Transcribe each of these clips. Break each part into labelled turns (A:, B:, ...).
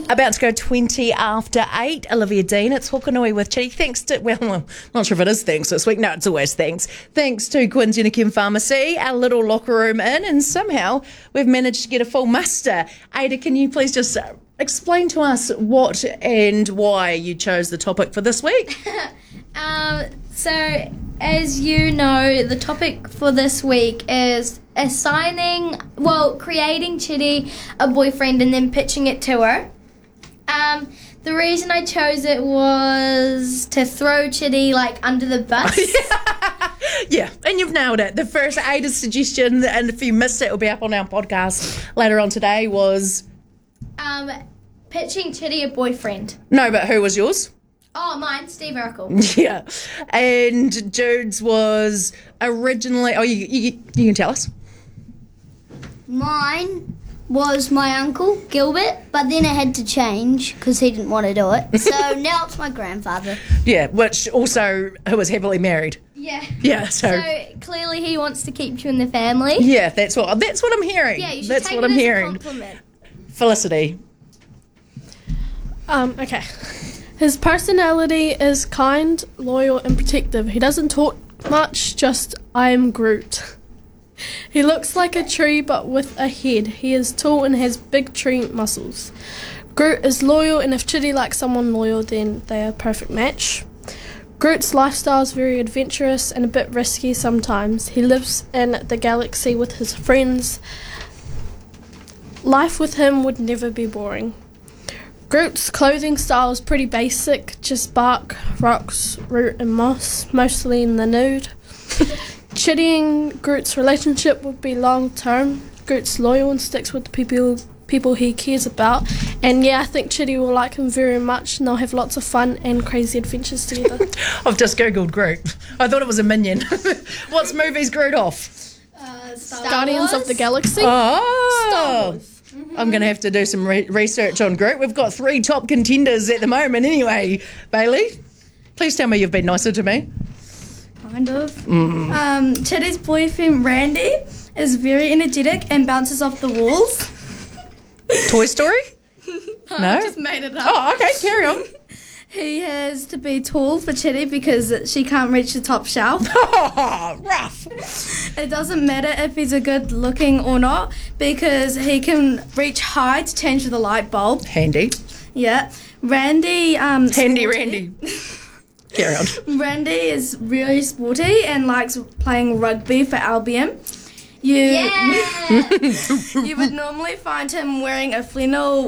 A: About to go 20 after 8. Olivia Dean, it's Hokanui with Chitty. Thanks to, well, I'm not sure if it is thanks this week. No, it's always thanks. Thanks to Quinn's Unichem Pharmacy, our little locker room in, and somehow we've managed to get a full muster. Ada, can you please just explain to us what and why you chose the topic for this week?
B: So, as you know, the topic for this week is creating Chitty a boyfriend and then pitching it to her. The reason I chose it was to throw Chitty, under the bus.
A: Yeah, and you've nailed it. The first Ada's suggestion, and if you missed it, it'll be up on our podcast later on today, was...
B: pitching Chitty a boyfriend.
A: No, but who was yours?
B: Oh, mine, Steve Urkel.
A: Yeah, and Jude's was originally... Oh, you can tell us.
C: Mine was my uncle, Gilbert, but then it had to change because he didn't want to do it. So now it's my grandfather.
A: Yeah, who was happily married.
B: Yeah.
A: Yeah, so
B: clearly he wants to keep you in the family.
A: Yeah, that's what I'm hearing.
B: Yeah, you should
A: that's
B: take
A: what
B: it
A: I'm
B: as
A: hearing.
B: a compliment.
A: Felicity.
D: Okay. His personality is kind, loyal, and protective. He doesn't talk much, just I am Groot. He looks like a tree but with a head. He is tall and has big tree muscles. Groot is loyal, and if Chitty likes someone loyal, then they are a perfect match. Groot's lifestyle is very adventurous and a bit risky sometimes. He lives in the galaxy with his friends. Life with him would never be boring. Groot's clothing style is pretty basic, just bark, rocks, root and moss, mostly in the nude. Chitty and Groot's relationship would be long term. Groot's loyal and sticks with the people he cares about. And yeah, I think Chitty will like him very much, and they'll have lots of fun and crazy adventures together.
A: I've just googled Groot. I thought it was a minion. What's movie's Groot off?
D: Guardians of the Galaxy.
A: Oh,
D: Star Wars.
A: I'm going to have to do some research on Groot. We've got 3 top contenders at the moment anyway. Bailey, please tell me you've been nicer to me.
E: Kind of. Chitty's boyfriend, Randy, is very energetic and bounces off the walls.
A: Toy Story? No?
E: I just made it up.
A: Oh, okay, carry on.
E: He has to be tall for Chitty because she can't reach the top shelf.
A: Oh, rough.
E: It doesn't matter if he's a good looking or not because he can reach high to change the light bulb.
A: Handy.
E: Yeah. Randy...
A: Handy Randy. Carry on.
E: Randy is really sporty and likes playing rugby for Albion. You would normally find him wearing a flannel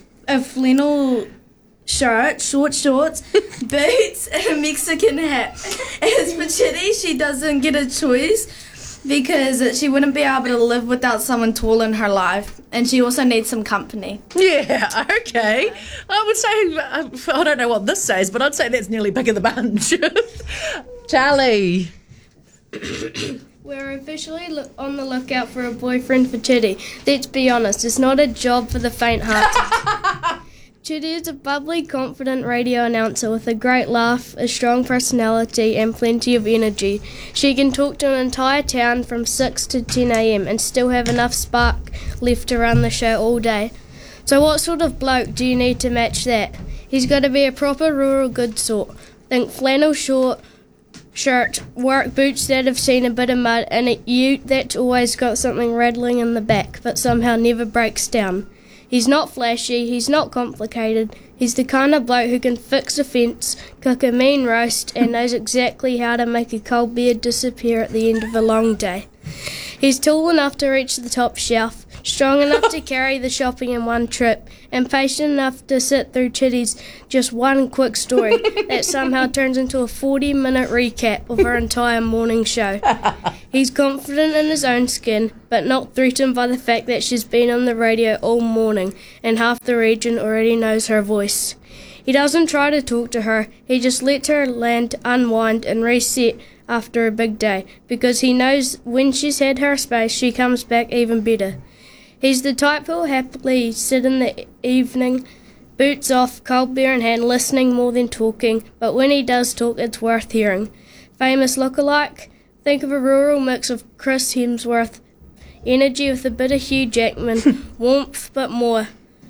E: shirt, short shorts, boots, and a Mexican hat. As for Chitty, she doesn't get a choice because she wouldn't be able to live without someone tall in her life, and she also needs some company.
A: Yeah, okay. I would say, I don't know what this says, but I'd say that's nearly pick of the bunch. Charlie.
B: We're officially on the lookout for a boyfriend for Chitty. Let's be honest, it's not a job for the faint-hearted. Chitty is a bubbly, confident radio announcer with a great laugh, a strong personality, and plenty of energy. She can talk to an entire town from 6 to 10 a.m. and still have enough spark left to run the show all day. So what sort of bloke do you need to match that? He's got to be a proper rural good sort. Think flannel short shirt, work boots that have seen a bit of mud, and a ute that's always got something rattling in the back but somehow never breaks down. He's not flashy, he's not complicated, he's the kind of bloke who can fix a fence, cook a mean roast, and knows exactly how to make a cold beer disappear at the end of a long day. He's tall enough to reach the top shelf, strong enough to carry the shopping in one trip, and patient enough to sit through Chitty's just one quick story that somehow turns into a 40-minute recap of her entire morning show. He's confident in his own skin, but not threatened by the fact that she's been on the radio all morning and half the region already knows her voice. He doesn't try to talk to her, he just lets her land, unwind and reset after a big day, because he knows when she's had her space she comes back even better. He's the type who'll happily sit in the evening, boots off, cold beer in hand, listening more than talking, but when he does talk it's worth hearing. Famous lookalike? Think of a rural mix of Chris Hemsworth, energy with a bit of Hugh Jackman, warmth but more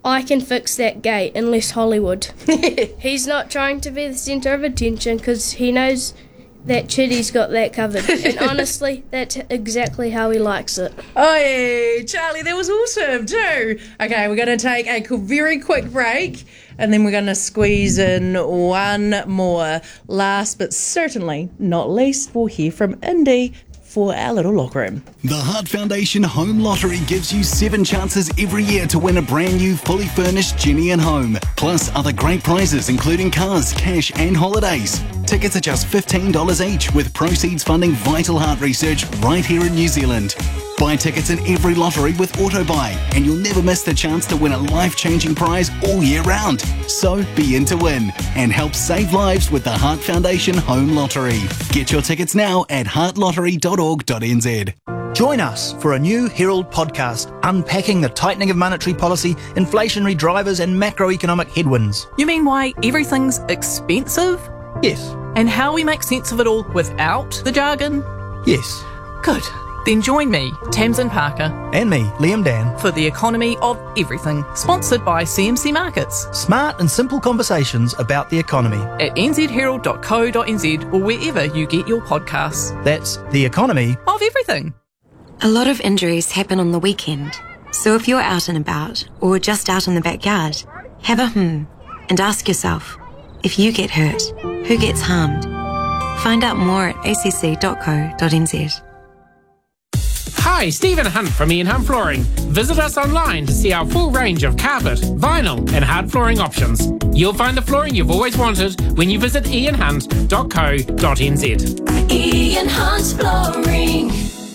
B: I can fix that gate in less Hollywood. He's not trying to be the centre of attention because he knows that Chitty's got that covered. And honestly, that's exactly how he likes it.
A: Oh, yeah, Charlie, that was awesome too. Okay, we're going to take a very quick break and then we're going to squeeze in one more. Last but certainly not least, we'll hear from Indy for our little locker room.
F: The Heart Foundation Home Lottery gives you 7 chances every year to win a brand new fully furnished Jenny and Home, plus other great prizes including cars, cash and holidays. Tickets are just $15 each, with proceeds funding vital heart research right here in New Zealand. Buy tickets in every lottery with AutoBuy and you'll never miss the chance to win a life-changing prize all year round. So be in to win and help save lives with the Heart Foundation Home Lottery. Get your tickets now at heartlottery.org.nz.
G: Join us for a new Herald podcast unpacking the tightening of monetary policy, inflationary drivers and macroeconomic headwinds.
H: You mean why everything's expensive?
G: Yes.
H: And how we make sense of it all without the jargon?
G: Yes.
H: Good. Then join me, Tamsin Parker,
G: And me, Liam Dan,
H: for The Economy of Everything, sponsored by CMC Markets,
G: smart and simple conversations about the economy.
H: at nzherald.co.nz or wherever you get your podcasts.
G: That's the economy.
H: Of everything.
I: A lot of injuries happen on the weekend, so if you're out and about or just out in the backyard, have a and ask yourself, if you get hurt, who gets harmed? Find out more at acc.co.nz.
J: Hi, Stephen Hunt from Ian Hunt Flooring. Visit us online to see our full range of carpet, vinyl and hard flooring options. You'll find the flooring you've always wanted when you visit ianhunt.co.nz.
K: Ian Hunt Flooring.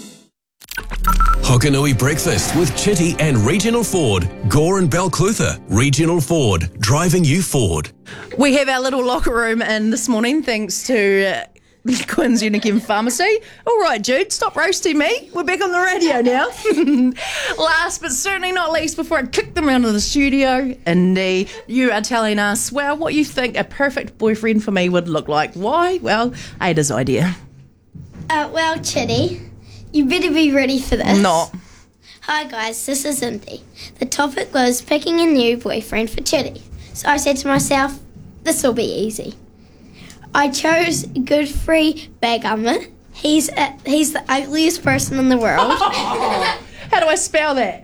K: Hokanui Breakfast with Chitty and Regional Ford. Gore and Balclutha. Regional Ford. Driving you forward.
A: We have our little locker room in this morning thanks to Quinn's Unichem Pharmacy. All right, Jude, stop roasting me. We're back on the radio now. Last but certainly not least, before I kick them out of the studio, Indy, you are telling us, well, what you think a perfect boyfriend for me would look like. Why? Well, Ada's idea.
C: Well, Chitty, you better be ready for this.
A: Not.
C: Hi guys, this is Indy. The topic was picking a new boyfriend for Chitty. So I said to myself, this will be easy. I chose Godfrey Bagummer. He's the ugliest person in the world.
A: How do I spell that?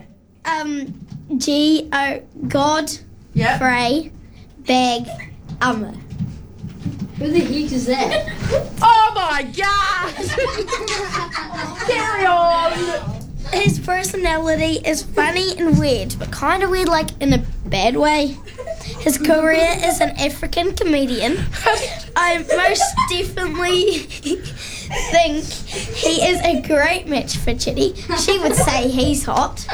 C: Godfrey Bagummer. Who the heck is that?
A: Oh my God! Carry on!
C: His personality is funny and weird, but kind of weird, like in a bad way. His career is an African comedian. I most definitely think he is a great match for Chitty. She would say he's hot.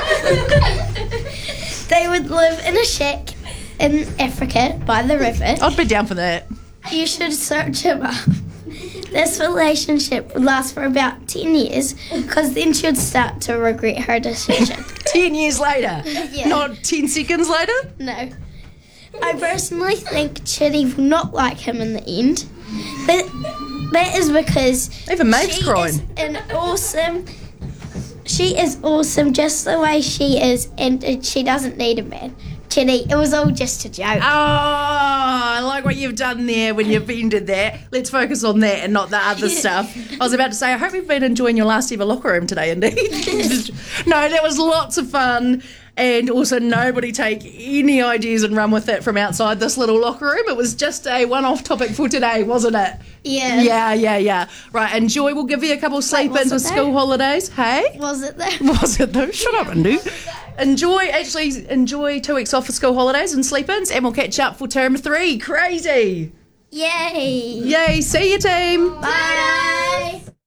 C: They would live in a shack in Africa by the river.
A: I'd be down for that.
C: You should search him up. This relationship would last for about 10 years, because then she'd start to regret her decision.
A: 10 years later?
C: Yeah.
A: Not 10 seconds later?
C: No. I personally think Chitty will not like him in the end. But that is because
A: even Maeve's crying.
C: She is awesome just the way she is, and she doesn't need a man. Chitty, it was all just a joke.
A: Oh, I like what you've done there when you've ended that. Let's focus on that and not the other stuff. I was about to say, I hope you've been enjoying your last ever locker room today, indeed. No, that was lots of fun. And also, nobody take any ideas and run with it from outside this little locker room. It was just a one-off topic for today, wasn't it?
C: Yeah.
A: Yeah. Right, and Joy will give you a couple of sleep-ins with school holidays. Hey?
C: Was it though?
A: Was it though? Shut up, Indu. Enjoy 2 weeks off for school holidays and sleep-ins, and we'll catch up for term 3. Crazy.
C: Yay.
A: Yay. See you, team.
C: Bye.